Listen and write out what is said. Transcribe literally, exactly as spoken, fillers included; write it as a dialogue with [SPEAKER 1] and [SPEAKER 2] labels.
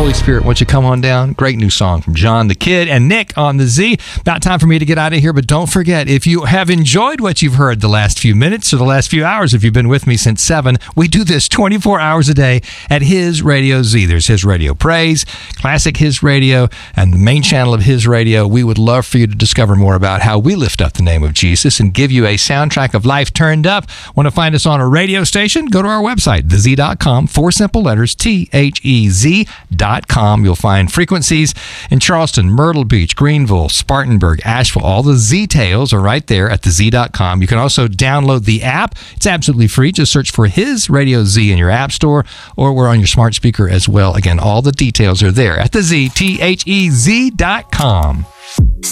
[SPEAKER 1] Holy Spirit, won't you come on down? Great new song from John the Kid and Nick on the Z. About time for me to get out of here, but don't forget, if you have enjoyed what you've heard the last few minutes or the last few hours, if you've been with me since seven, we do this twenty-four hours a day at His Radio Z. There's His Radio Praise, Classic His Radio, and the main channel of His Radio. We would love for you to discover more about how we lift up the name of Jesus and give you a soundtrack of life turned up. Want to find us on a radio station? Go to our website, the z dot com, four simple letters, T H E Z dot com. You'll find frequencies in Charleston, Myrtle Beach, Greenville, Spartanburg, Asheville. All the Z-tails are right there at the z dot com. You can also download the app. It's absolutely free. Just search for His Radio Z in your app store, or we're on your smart speaker as well. Again, all the details are there at the Z, T H E Z dot com.